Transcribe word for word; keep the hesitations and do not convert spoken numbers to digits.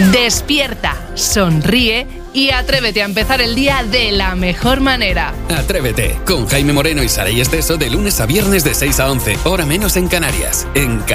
Despierta, sonríe y atrévete a empezar el día de la mejor manera. Atrévete, con Jaime Moreno y Saray Esteso de lunes a viernes de seis a once, hora menos en Canarias. En